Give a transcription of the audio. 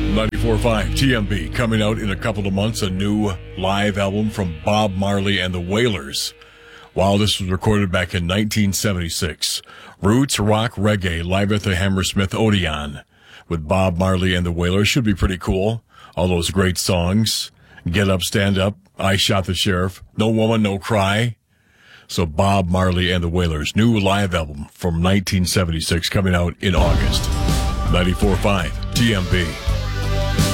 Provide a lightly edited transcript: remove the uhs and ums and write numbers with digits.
94.5 TMB coming out in a couple of months, a new live album from Bob Marley and the Wailers. Wow, this was recorded back in 1976. Roots, rock, reggae, live at the Hammersmith Odeon with Bob Marley and the Wailers. Should be pretty cool. All those great songs. Get Up, Stand Up, I Shot the Sheriff, No Woman, No Cry. So Bob Marley and the Wailers, new live album from 1976 coming out in August. 94.5 TMB.